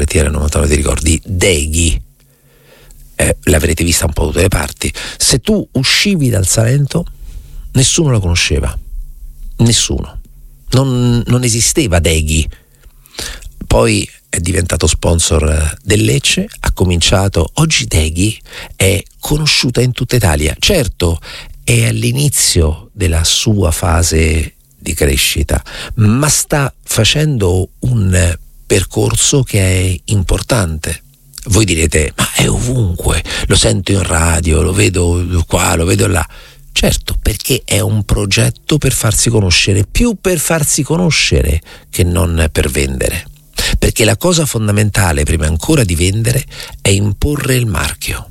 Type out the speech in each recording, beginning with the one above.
RTL 99 ti ricordi Deghi, l'avrete vista un po' da tutte le parti. Se tu uscivi dal Salento nessuno la conosceva, nessuno, non esisteva Deghi. Poi è diventato sponsor del Lecce, ha cominciato, oggi Deghi è conosciuta in tutta Italia. Certo, è all'inizio della sua fase di crescita, ma sta facendo un percorso che è importante. Voi direte, ma è ovunque, lo sento in radio, lo vedo qua, lo vedo là. Certo, perché è un progetto per farsi conoscere, più per farsi conoscere che non per vendere. Perché la cosa fondamentale, prima ancora di vendere, è imporre il marchio.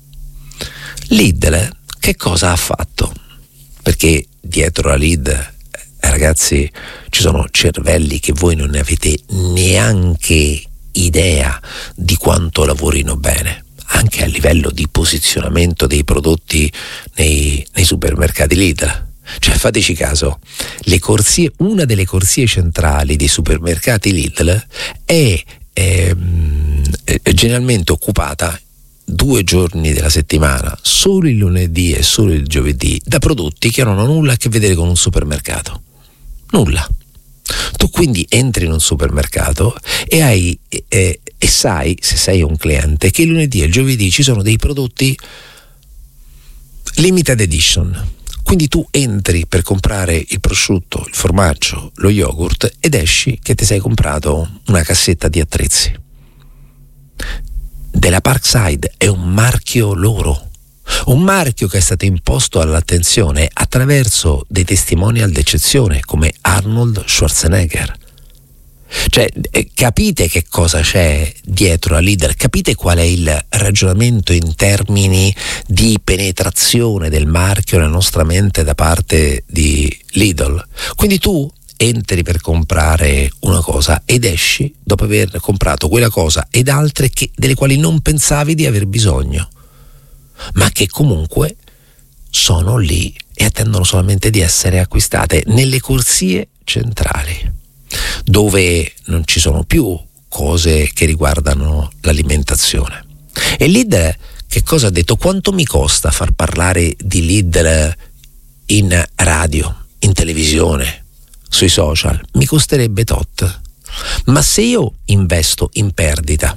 Lidl che cosa ha fatto? Perché dietro la Lidl, ragazzi, ci sono cervelli che voi non ne avete neanche idea di quanto lavorino bene, anche a livello di posizionamento dei prodotti nei supermercati Lidl. Cioè, fateci caso, le corsie, una delle corsie centrali dei supermercati Lidl è generalmente occupata 2 giorni della settimana, solo il lunedì e solo il giovedì, da prodotti che non hanno nulla a che vedere con un supermercato. Nulla. Tu quindi entri in un supermercato e sai, se sei un cliente, che il lunedì e il giovedì ci sono dei prodotti limited edition. Quindi tu entri per comprare il prosciutto, il formaggio, lo yogurt ed esci che ti sei comprato una cassetta di attrezzi. Della Parkside è un marchio loro, un marchio che è stato imposto all'attenzione attraverso dei testimonial d'eccezione come Arnold Schwarzenegger. Cioè, capite che cosa c'è dietro la Lidl? Capite qual è il ragionamento in termini di penetrazione del marchio nella nostra mente da parte di Lidl? Quindi tu entri per comprare una cosa ed esci dopo aver comprato quella cosa ed altre delle quali non pensavi di aver bisogno, ma che comunque sono lì e attendono solamente di essere acquistate nelle corsie centrali, dove non ci sono più cose che riguardano l'alimentazione. E Lidl che cosa ha detto? Quanto mi costa far parlare di Lidl in radio, in televisione, sui social? Mi costerebbe tot. Ma se io investo in perdita,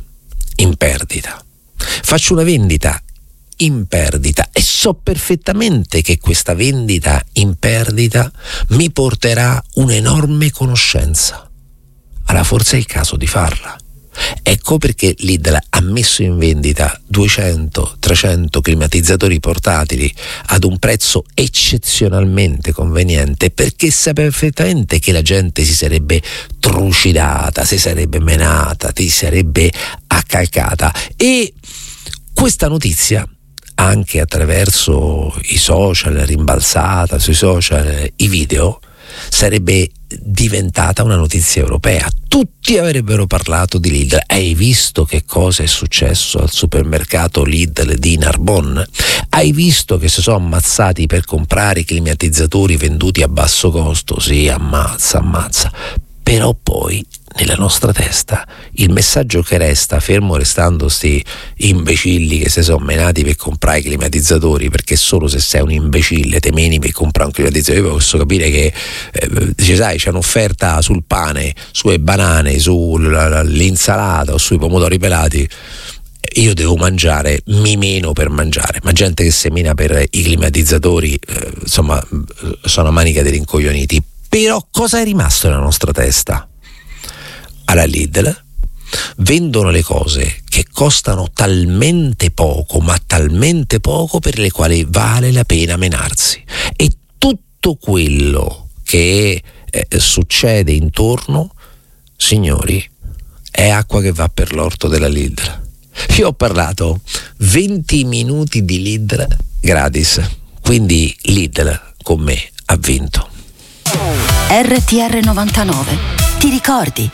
faccio una vendita in perdita e so perfettamente che questa vendita in perdita mi porterà un'enorme conoscenza, allora forse è il caso di farla. Ecco perché Lidl ha messo in vendita 200-300 climatizzatori portatili ad un prezzo eccezionalmente conveniente, perché sapeva perfettamente che la gente si sarebbe trucidata, si sarebbe menata, si sarebbe accalcata. E questa notizia, anche attraverso i social, rimbalzata sui social, i video, sarebbe diventata una notizia europea. Tutti avrebbero parlato di Lidl. Hai visto che cosa è successo al supermercato Lidl di Narbonne? Hai visto che si sono ammazzati per comprare i climatizzatori venduti a basso costo? Sì, ammazza. Però poi nella nostra testa il messaggio che resta, fermo restando sti imbecilli che si sono menati per comprare i climatizzatori, perché solo se sei un imbecille te meni per comprare un climatizzatore. Io posso capire che sai, c'è un'offerta sul pane, sulle banane, sull'insalata o sui pomodori pelati, io devo mangiare, mi meno per mangiare. Ma gente che si mena per i climatizzatori, insomma, sono manica dei rincoglioniti. Però cosa è rimasto nella nostra testa? Alla Lidl vendono le cose che costano talmente poco, ma talmente poco, per le quali vale la pena menarsi. E tutto quello che succede intorno, signori, è acqua che va per l'orto della Lidl. Io ho parlato 20 minuti di Lidl gratis, quindi Lidl con me ha vinto. RTR 99, ti ricordi?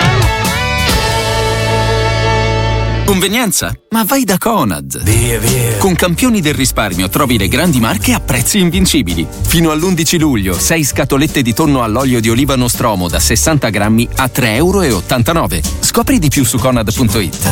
Convenienza? Ma vai da Conad! Via. Con Campioni del risparmio trovi le grandi marche a prezzi invincibili. Fino all'11 luglio 6 scatolette di tonno all'olio di oliva Nostromo da 60 grammi a €3,89. Scopri di più su Conad.it.